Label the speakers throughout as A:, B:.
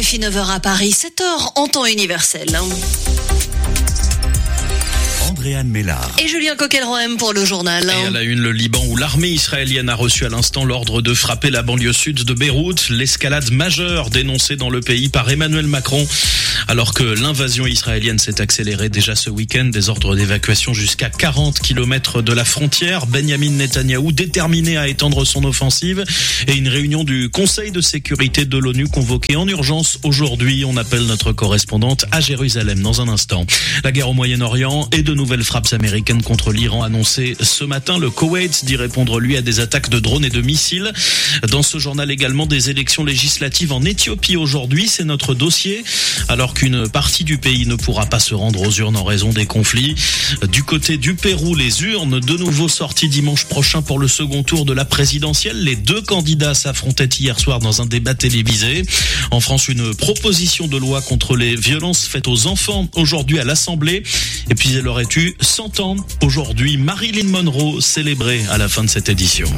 A: RFI 9h à Paris, 7h en temps universel.
B: Andréane Mélard.
A: Et Julien Coquel-Rohem pour le journal.
C: Et à la une, le Liban, où l'armée israélienne a reçu à l'instant l'ordre de frapper la banlieue sud de Beyrouth. L'escalade majeure dénoncée dans le pays par Emmanuel Macron. Alors que l'invasion israélienne s'est accélérée déjà ce week-end, des ordres d'évacuation jusqu'à 40 km de la frontière. Benyamin Netanyahou déterminé à étendre son offensive. Et une réunion du Conseil de sécurité de l'ONU convoquée en urgence aujourd'hui. On appelle notre correspondante à Jérusalem dans un instant. La guerre au Moyen-Orient et de nouvelles frappes américaines contre l'Iran annoncées ce matin. Le Koweït dit répondre lui à des attaques de drones et de missiles. Dans ce journal également, des élections législatives en Éthiopie aujourd'hui. C'est notre dossier. Alors qu'une partie du pays ne pourra pas se rendre aux urnes en raison des conflits. Du côté du Pérou, les urnes de nouveau sorties dimanche prochain pour le second tour de la présidentielle. Les deux candidats s'affrontaient hier soir dans un débat télévisé. En France, une proposition de loi contre les violences faites aux enfants aujourd'hui à l'Assemblée. Et puis elle aurait eu 100 ans aujourd'hui. Marilyn Monroe célébrée à la fin de cette édition.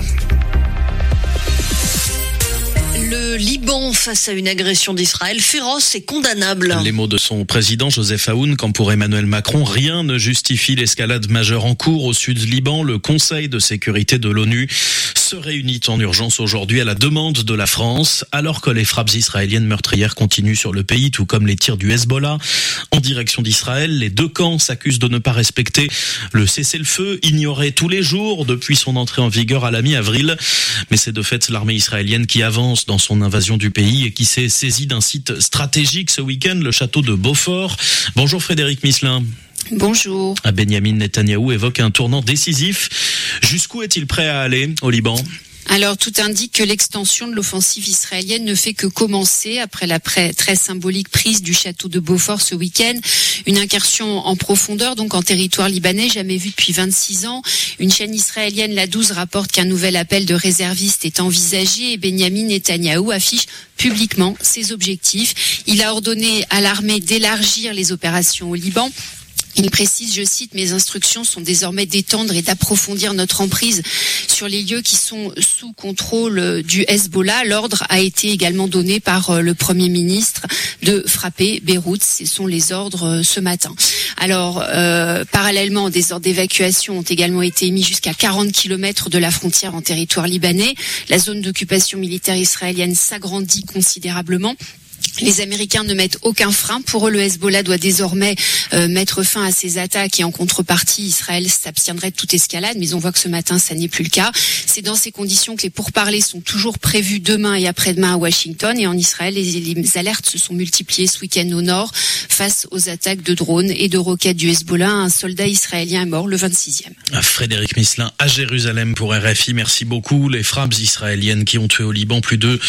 A: Le Liban face à une agression d'Israël féroce et condamnable.
C: Les mots de son président Joseph Aoun, comme pour Emmanuel Macron, rien ne justifie l'escalade majeure en cours au sud Liban. Le Conseil de sécurité de l'ONU se réunit en urgence aujourd'hui à la demande de la France, alors que les frappes israéliennes meurtrières continuent sur le pays, tout comme les tirs du Hezbollah en direction d'Israël. Les deux camps s'accusent de ne pas respecter le cessez-le-feu, ignoré tous les jours depuis son entrée en vigueur à la mi-avril. Mais c'est de fait l'armée israélienne qui avance dans son invasion du pays et qui s'est saisie d'un site stratégique ce week-end, le château de Beaufort. Bonjour Frédéric Misselin.
D: Bonjour.
C: Benyamin Netanyahou évoque un tournant décisif. Jusqu'où est-il prêt à aller au Liban ?
D: Alors, tout indique que l'extension de l'offensive israélienne ne fait que commencer après la très symbolique prise du château de Beaufort ce week-end. Une incursion en profondeur, donc en territoire libanais, jamais vue depuis 26 ans. Une chaîne israélienne, la 12, rapporte qu'un nouvel appel de réservistes est envisagé et Benyamin Netanyahou affiche publiquement ses objectifs. Il a ordonné à l'armée d'élargir les opérations au Liban. Il précise, je cite, « Mes instructions sont désormais d'étendre et d'approfondir notre emprise sur les lieux qui sont sous contrôle du Hezbollah. » L'ordre a été également donné par le Premier ministre de frapper Beyrouth. Ce sont les ordres ce matin. Alors, parallèlement, des ordres d'évacuation ont également été émis jusqu'à 40 km de la frontière en territoire libanais. La zone d'occupation militaire israélienne s'agrandit considérablement. Les Américains ne mettent aucun frein. Pour eux, le Hezbollah doit désormais mettre fin à ses attaques et en contrepartie, Israël s'abstiendrait de toute escalade. Mais on voit que ce matin, ça n'est plus le cas. C'est dans ces conditions que les pourparlers sont toujours prévus demain et après-demain à Washington. Et en Israël, les alertes se sont multipliées ce week-end au nord face aux attaques de drones et de roquettes du Hezbollah. Un soldat israélien est mort, le 26e.
C: Frédéric Misselin à Jérusalem pour RFI. Merci beaucoup. Les frappes israéliennes qui ont tué au Liban plus de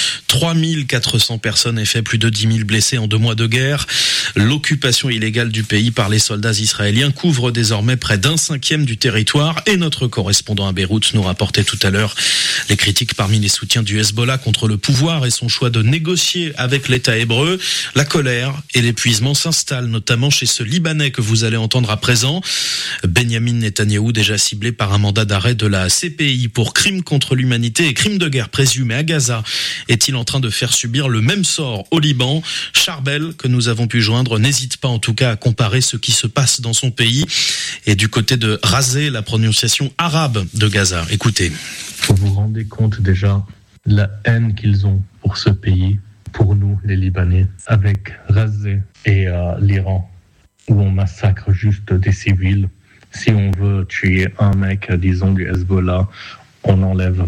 C: 3400 personnes et fait plus de 10 000 blessés en 2 mois de guerre. L'occupation illégale du pays par les soldats israéliens couvre désormais près d'1/5 du territoire et notre correspondant à Beyrouth nous rapportait tout à l'heure les critiques parmi les soutiens du Hezbollah contre le pouvoir et son choix de négocier avec l'État hébreu. La colère et l'épuisement s'installent notamment chez ce Libanais que vous allez entendre à présent. Benyamin Netanyahou, déjà ciblé par un mandat d'arrêt de la CPI pour crimes contre l'humanité et crimes de guerre présumés à Gaza, est-il en train de faire subir le même sort au Liban? Charbel, que nous avons pu joindre, n'hésite pas en tout cas à comparer ce qui se passe dans son pays et du côté de raser la prononciation arabe de Gaza. Écoutez.
E: Vous vous rendez compte déjà de la haine qu'ils ont pour ce pays, pour nous les Libanais, avec Raser et l'Iran, où on massacre juste des civils. Si on veut tuer un mec, disons du Hezbollah, on enlève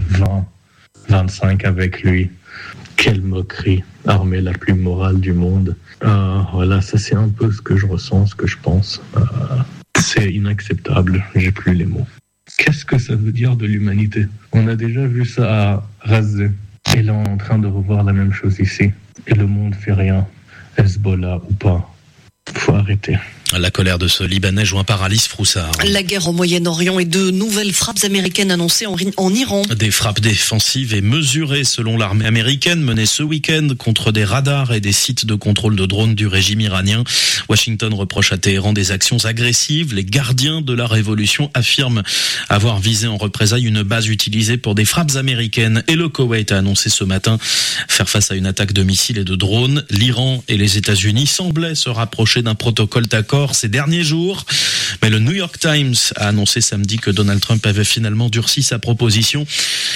E: 25 avec lui. Quelle moquerie, armée la plus morale du monde. Voilà, ça c'est un peu ce que je ressens, ce que je pense. C'est inacceptable, j'ai plus les mots. Qu'est-ce que ça veut dire de l'humanité ? On a déjà vu ça à Raser. Et là, on est en train de revoir la même chose ici. Et le monde fait rien, Hezbollah ou pas. Faut arrêter.
C: La colère de ce Libanais joint par Alice Froussard.
A: La guerre au Moyen-Orient et de nouvelles frappes américaines annoncées en Iran.
C: Des frappes défensives et mesurées selon l'armée américaine menées ce week-end contre des radars et des sites de contrôle de drones du régime iranien. Washington reproche à Téhéran des actions agressives. Les gardiens de la révolution affirment avoir visé en représailles une base utilisée pour des frappes américaines. Et le Koweït a annoncé ce matin faire face à une attaque de missiles et de drones. L'Iran et les États-Unis semblaient se rapprocher d'un protocole d'accord ces derniers jours. Mais le New York Times a annoncé samedi que Donald Trump avait finalement durci sa proposition.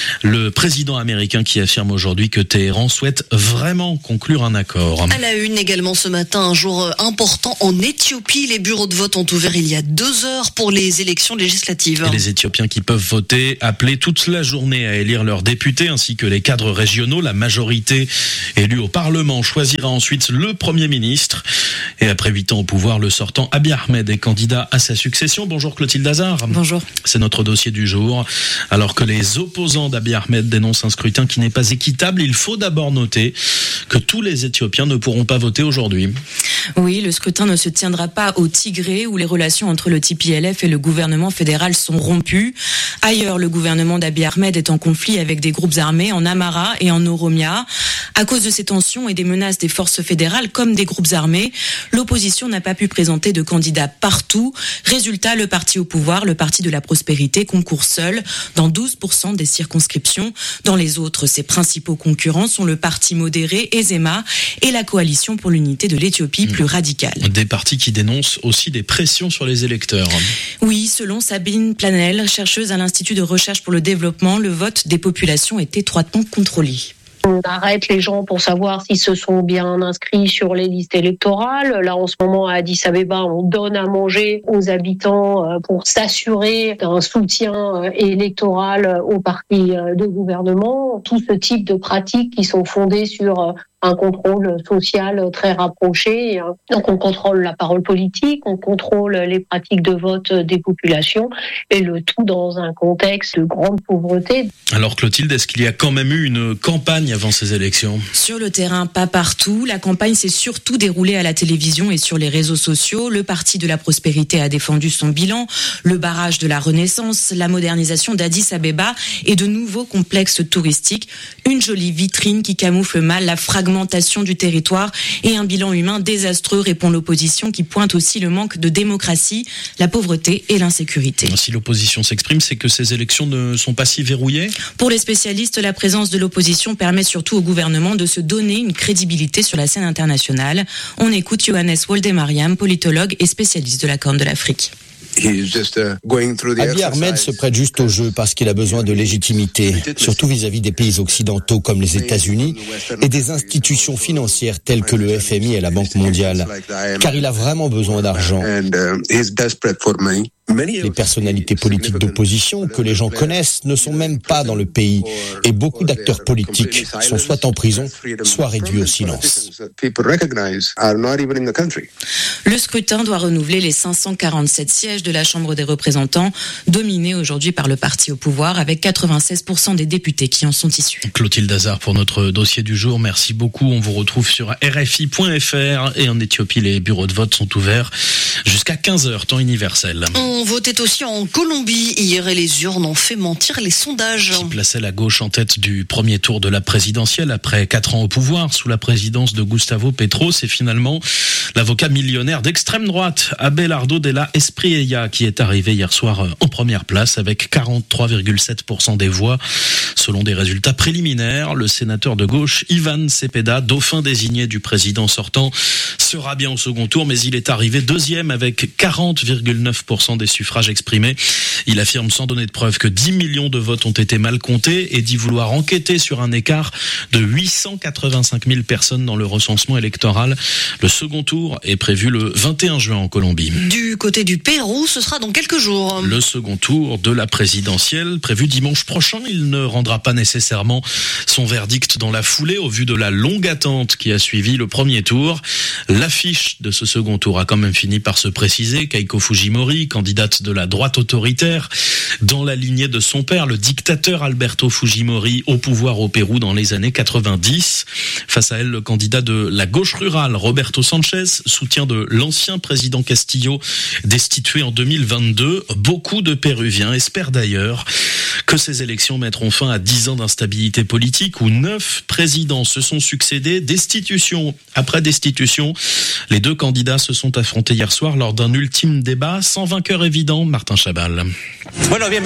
C: Le président américain qui affirme aujourd'hui que Téhéran souhaite vraiment conclure un accord.
A: À la une également ce matin, un jour important en Éthiopie. Les bureaux de vote ont ouvert il y a 2 heures pour les élections législatives.
C: Et les Éthiopiens qui peuvent voter, appelés toute la journée à élire leurs députés ainsi que les cadres régionaux. La majorité élue au Parlement choisira ensuite le Premier ministre. Et après 8 ans au pouvoir, le sortant Abiy Ahmed est candidat à sa succession. Bonjour Clotilde Hazard.
D: Bonjour.
C: C'est notre dossier du jour. Alors que les opposants d'Abiy Ahmed dénoncent un scrutin qui n'est pas équitable, il faut d'abord noter que tous les Éthiopiens ne pourront pas voter aujourd'hui.
F: Oui, le scrutin ne se tiendra pas au Tigré où les relations entre le TPLF et le gouvernement fédéral sont rompues. Ailleurs, le gouvernement d'Abiy Ahmed est en conflit avec des groupes armés en Amhara et en Oromia. À cause de ces tensions et des menaces des forces fédérales comme des groupes armés, l'opposition n'a pas pu présenter de candidat partout. Résultat, le parti au pouvoir, le Parti de la Prospérité, concourt seul dans 12% des circonscriptions. Dans les autres, ses principaux concurrents sont le parti modéré Ezema et la coalition pour l'unité de l'Éthiopie plus radicale.
C: Des partis qui dénoncent aussi des pressions sur les électeurs.
F: Oui, selon Sabine Planel, chercheuse à l'Institut de recherche pour le développement, le vote des populations est étroitement contrôlé.
G: On arrête les gens pour savoir s'ils se sont bien inscrits sur les listes électorales. Là, en ce moment, à Addis Abeba, on donne à manger aux habitants pour s'assurer d'un soutien électoral aux partis de gouvernement. Tout ce type de pratiques qui sont fondées sur un contrôle social très rapproché. Donc on contrôle la parole politique, on contrôle les pratiques de vote des populations et le tout dans un contexte de grande pauvreté.
C: Alors Clotilde, est-ce qu'il y a quand même eu une campagne avant ces élections ?
F: Sur le terrain, pas partout. La campagne s'est surtout déroulée à la télévision et sur les réseaux sociaux. Le Parti de la Prospérité a défendu son bilan, le barrage de la Renaissance, la modernisation d'Addis Abeba et de nouveaux complexes touristiques. Une jolie vitrine qui camoufle mal la fragmentation du territoire et un bilan humain désastreux, répond l'opposition qui pointe aussi le manque de démocratie, la pauvreté et l'insécurité.
C: Si l'opposition s'exprime, c'est que ces élections ne sont pas si verrouillées ?
F: Pour les spécialistes, la présence de l'opposition permet surtout au gouvernement de se donner une crédibilité sur la scène internationale. On écoute Johannes Woldemariam, politologue et spécialiste de la Corne de l'Afrique.
H: Abiy Ahmed se prête juste au jeu parce qu'il a besoin de légitimité, surtout vis-à-vis des pays occidentaux comme les États-Unis et des institutions financières telles que le FMI et la Banque mondiale, car il a vraiment besoin d'argent. Les personnalités politiques d'opposition que les gens connaissent ne sont même pas dans le pays et beaucoup d'acteurs politiques sont soit en prison, soit réduits au silence.
F: Le scrutin doit renouveler les 547 sièges de la Chambre des représentants, dominée aujourd'hui par le parti au pouvoir avec 96% des députés qui en sont issus.
C: Clotilde Hazard pour notre dossier du jour. Merci beaucoup. On vous retrouve sur RFI.fr et en Éthiopie, les bureaux de vote sont ouverts jusqu'à 15h, temps universel.
A: On votait aussi en Colombie hier et les urnes ont fait mentir les sondages.
C: Qui plaçait la gauche en tête du premier tour de la présidentielle après 4 ans au pouvoir sous la présidence de Gustavo Petro. C'est finalement l'avocat millionnaire d'extrême droite, Abelardo de la Espriella, qui est arrivé hier soir en première place avec 43,7% des voix. Selon des résultats préliminaires, le sénateur de gauche Ivan Cepeda, dauphin désigné du président sortant, sera bien au second tour, mais il est arrivé deuxième avec 40,9% des suffrages exprimés. Il affirme sans donner de preuve que 10 millions de votes ont été mal comptés et dit vouloir enquêter sur un écart de 885 000 personnes dans le recensement électoral. Le second tour est prévu le 21 juin en Colombie.
A: Du côté du Pérou, ce sera dans quelques jours.
C: Le second tour de la présidentielle, prévu dimanche prochain, il ne rendra pas nécessairement son verdict dans la foulée au vu de la longue attente qui a suivi le premier tour. L'affiche de ce second tour a quand même fini par se préciser. Keiko Fujimori, candidat candidate de la droite autoritaire, dans la lignée de son père, le dictateur Alberto Fujimori, au pouvoir au Pérou dans les années 90. Face à elle, le candidat de la gauche rurale, Roberto Sanchez, soutien de l'ancien président Castillo, destitué en 2022. Beaucoup de Péruviens espèrent d'ailleurs que ces élections mettront fin à 10 ans d'instabilité politique où 9 présidents se sont succédés, destitution après destitution. Les deux candidats se sont affrontés hier soir lors d'un ultime débat sans vainqueur évident. Martin Chabal.